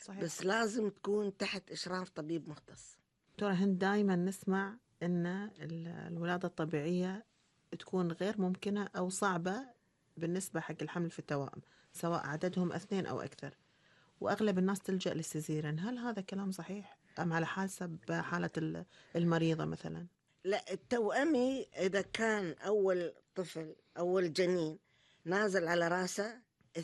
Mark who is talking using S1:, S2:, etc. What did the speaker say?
S1: صحيح.
S2: بس لازم تكون تحت إشراف طبيب مختص.
S1: دكتورة هند، دائما نسمع أن الولادة الطبيعية تكون غير ممكنة أو صعبة بالنسبة حق الحمل في التوائم، سواء عددهم 2 أو أكثر، وأغلب الناس تلجأ للسيزيرين. هل هذا كلام صحيح أم على حسب حالة المريضة مثلا؟
S2: لا، التوأمي إذا كان أول طفل أول جنين نازل على راسه